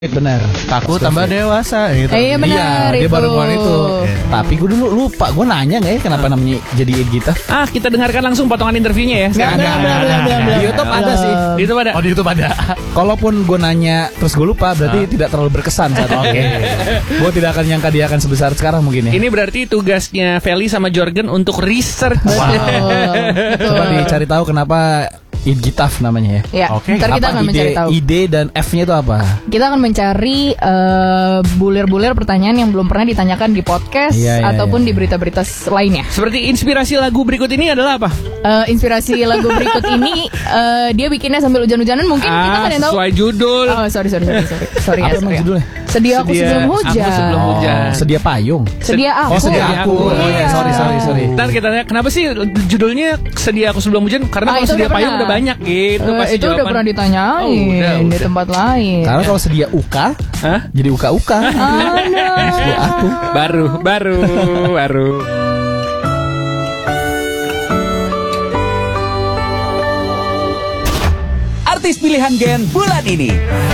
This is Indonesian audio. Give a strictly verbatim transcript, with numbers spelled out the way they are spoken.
Benar, takut tambah dewasa gitu. Eh, iya benar, iya, dia itu. baru ngomong itu. Yeah. Tapi gue dulu lupa, gue nanya nggak ya kenapa namanya jadi Gita? Ah, kita dengarkan langsung potongan interviewnya ya. Nggak, nggak, nggak, nggak, nggak. Di YouTube ada sih. Di YouTube ada. Oh, di YouTube ada. Kalaupun gue nanya terus gue lupa, berarti ah. tidak terlalu berkesan saat itu. Oke. Gue tidak akan nyangka dia akan sebesar sekarang mungkin ya. Ini berarti tugasnya Feli sama Jorgen untuk research. Wow. Coba dicari tahu kenapa Idgitaf namanya ya. Ya, Oke. ntar kita apa akan mencari tahu. I D dan F-nya itu apa? Kita akan mencari uh, bulir-bulir pertanyaan yang belum pernah ditanyakan di podcast iya, iya, ataupun iya. di berita-berita lainnya. Seperti inspirasi lagu berikut ini adalah apa? Uh, inspirasi lagu berikut ini uh, dia bikinnya sambil hujan-hujanan. Mungkin ah, kita kan yang tahu. Sesuai judul. Oh, sorry sorry sorry sorry. Sorry apa ya, emang sorry. judulnya? Sedia aku Sedia sebelum hujan. Aku sebelum hujan. Oh, sedia payung. Sedia aku. Oh, sedia aku. Oh, iya. ya, sorry sorry sorry. Ntar kita tanya kenapa sih judulnya sedia aku sebelum hujan? Karena Ah, kalau itu sedia udah payung pernah. udah banyak gitu. Uh, pasti itu udah jawaban. pernah ditanyain Oh, udah, di udah. tempat lain. Karena kalau sedia uka, Hah? jadi uka-uka. Aduh. Sedia aku. Baru, baru, baru. Artis pilihan Gen bulan ini.